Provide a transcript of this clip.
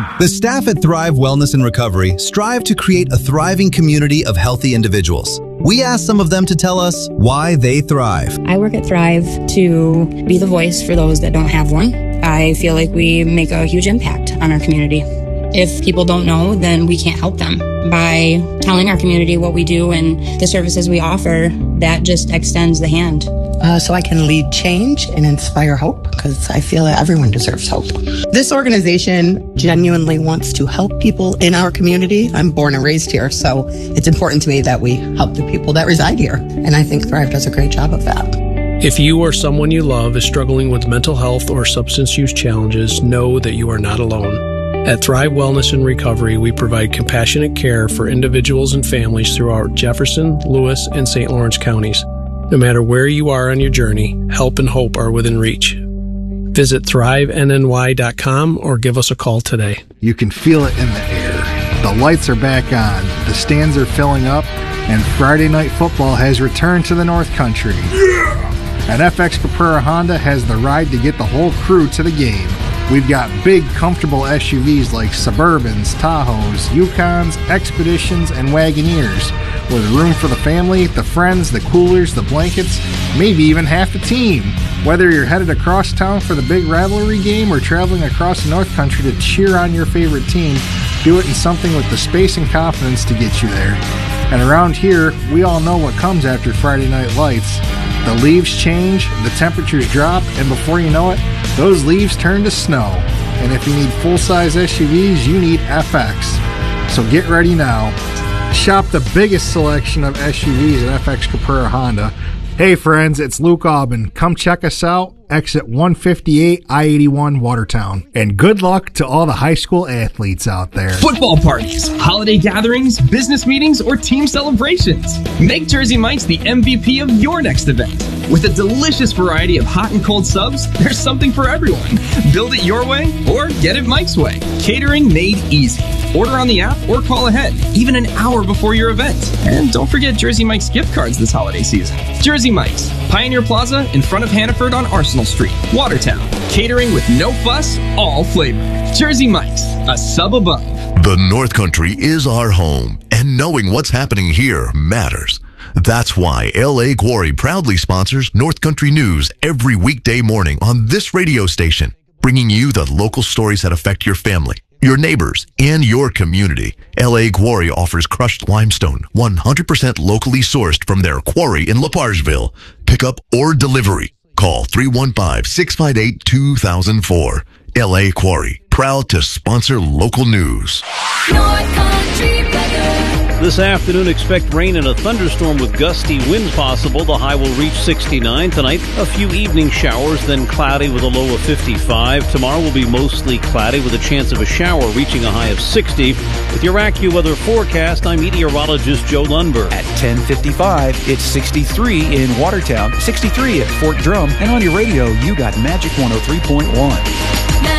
The staff at Thrive Wellness and Recovery strive to create a thriving community of healthy individuals. We asked some of them to tell us why they thrive. I work at Thrive to be the voice for those that don't have one. I feel like we make a huge impact on our community. If people don't know, then we can't help them. By telling our community what we do and the services we offer, that just extends the hand. So I can lead change and inspire hope, because I feel that everyone deserves hope. This organization genuinely wants to help people in our community. I'm born and raised here, so it's important to me that we help the people that reside here. And I think Thrive does a great job of that. If you or someone you love is struggling with mental health or substance use challenges, know that you are not alone. At Thrive Wellness and Recovery, we provide compassionate care for individuals and families throughout Jefferson, Lewis, and St. Lawrence counties. No matter where you are on your journey, help and hope are within reach. Visit thrivenny.com or give us a call today. You can feel it in the air. The lights are back on, the stands are filling up, and Friday Night Football has returned to the North Country. Yeah! And FX Caprera Honda has the ride to get the whole crew to the game. We've got big, comfortable SUVs like Suburbans, Tahoes, Yukons, Expeditions, and Wagoneers, with room for the family, the friends, the coolers, the blankets, maybe even half the team. Whether you're headed across town for the big rivalry game or traveling across the North Country to cheer on your favorite team, do it in something with the space and confidence to get you there. And around here, we all know what comes after Friday Night Lights. The leaves change, the temperatures drop, and before you know it, those leaves turn to snow. And if you need full-size SUVs, you need FX. So get ready now. Shop the biggest selection of SUVs at FX Caprera Honda. Hey friends, it's Luke Aubin. Come check us out. Exit 158, I-81, Watertown. And good luck to all the high school athletes out there. Football parties, holiday gatherings, business meetings, or team celebrations. Make Jersey Mike's the MVP of your next event. With a delicious variety of hot and cold subs, there's something for everyone. Build it your way or get it Mike's way. Catering made easy. Order on the app or call ahead, even an hour before your event. And don't forget Jersey Mike's gift cards this holiday season. Jersey Mike's, Pioneer Plaza in front of Hannaford on Arsenal Street, Watertown. Catering with no fuss, all flavor. Jersey Mike's, a sub above. The North Country is our home, and knowing what's happening here matters. That's why L.A. Quarry proudly sponsors North Country News every weekday morning on this radio station, bringing you the local stories that affect your family, your neighbors, and your community. L.A. Quarry offers crushed limestone, 100% locally sourced from their quarry in LaPargeville. Pickup or delivery. Call 315-658-2004. L.A. Quarry, proud to sponsor local news. North Country weather. This afternoon, expect rain and a thunderstorm with gusty winds possible. The high will reach 69. Tonight, a few evening showers, then cloudy with a low of 55. Tomorrow will be mostly cloudy with a chance of a shower reaching a high of 60. With your AccuWeather forecast, I'm meteorologist Joe Lundberg. At 10:55, it's 63 in Watertown, 63 at Fort Drum, and on your radio, you got Magic 103.1.